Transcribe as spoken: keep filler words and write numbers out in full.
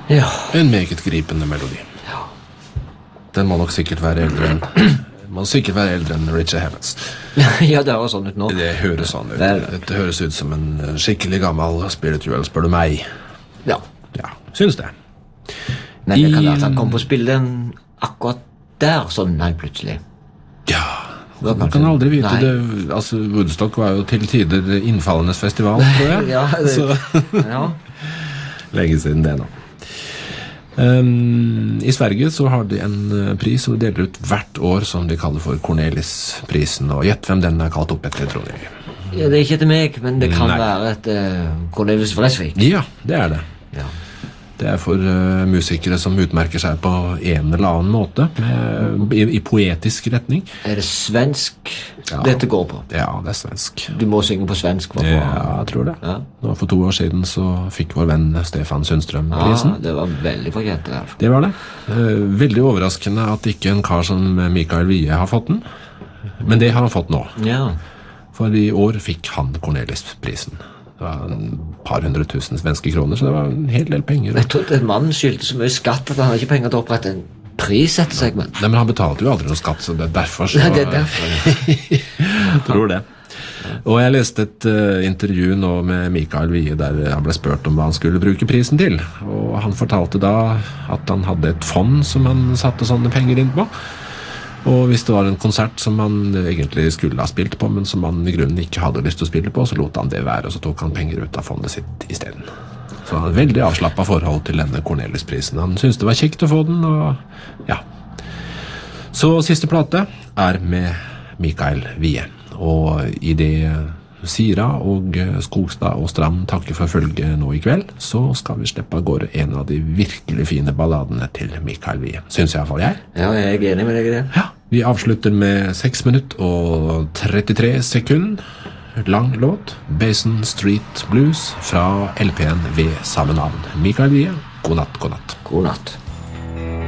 Ja. En meget gripende melodi. Ja. Den må nok sikkert være eldre enn må sikkert være eldre enn Richard Havens. Ja, det høres sånn ut nå. Det høres sånn ut. Det, det høres ut som en skikkelig gammel spiritual, spør du meg. ja. Ja, syns det. Men det kan I- være at han kom på spillet akkurat der, sånn nei, plutselig. Ja, Det var man kanskje- kan aldri vite Nei. det. Altså, Woodstock var jo til tider innfallenes festival, tror jeg. Ja, det, Så ja. lenge siden det nå. Um, I Sverige så har de en uh, pris som de deler ut hvert år som de kaller for Cornelis-prisen, og gjett hvem den er kalt opp etter, tror jeg. Ja, det er ikke etter meg, men det kan Nei. være et uh, Cornelis Vreeswijk. Ja, det er det. Ja. Det er for uh, musikere som utmerker seg på en eller annen måte, med, i, i poetisk retning. Er det svensk Ja. dette går på? Ja, det er svensk. Du må synge på svensk. For å- Ja, jeg tror det. Ja. Nå For to år siden så fikk vår venn Stefan Sundstrøm Ja, prisen. det var veldig fortjent det der. Det var det. Eh, Veldig overraskende at ikke en kar som Mikael Wiehe har fått den. Men det har han fått nå. Ja. For i år fikk han Cornelis-prisen. Det var en par hundre tusen svenske kroner, så det var en hel del penger. Jeg trodde mannen skyldte så mye skatt at han hadde ikke penger til å opprette en pris etter seg, men Nei, men han betalte jo aldri noe skatt, så det er derfor så... Nei, det er derfor. Jeg tror det. Og jeg leste et uh, intervju nå med Mikael Wiehe der han ble spurt om hva han skulle bruke prisen til. Og han fortalte da at han hadde et fond som han satte sånne penger inn på. Og hvis det var en konsert som han egentlig skulle ha spilt på, men som han i grunnen ikke hadde lyst til å spille på, så lot han det være, og så tok han penger ut av fondet sitt i stedet. Så han har veldig avslappet forhold til denne Cornelis-prisen. Han syntes det var kjekt å få den, og ja. Så siste plate er med Mikael Wiehe. Og i det Sira og Skogstad og Strand takker for følge nå i kveld, så skal vi slippe av gårde en av de virkelig fine balladene til Mikael Wiehe. Synes i hvert fall jeg. Ja, jeg er enig med deg i det. Ja, vi avslutter med seks minutter og trettitre sekunder. Lang låt, Basin Street Blues fra L P-en ved samme navn. Mikael Wiehe, god natt, god natt. God natt.